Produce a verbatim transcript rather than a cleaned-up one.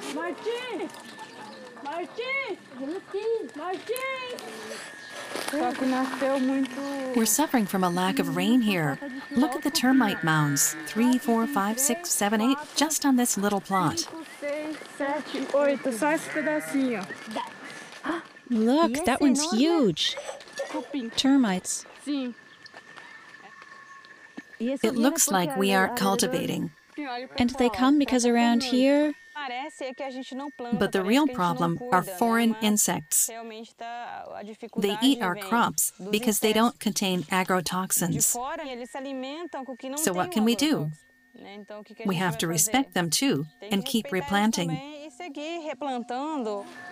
Martim! Martim! Martim! We're suffering from a lack of rain here. Look at the termite mounds. Three, four, five, six, seven, eight, just on this little plot. Look, that one's huge. Termites. It looks like we aren't cultivating. And they come because around here, But the real problem are foreign insects. They eat our crops because they don't contain agrotoxins. So what can we do? We have to respect them too and keep replanting.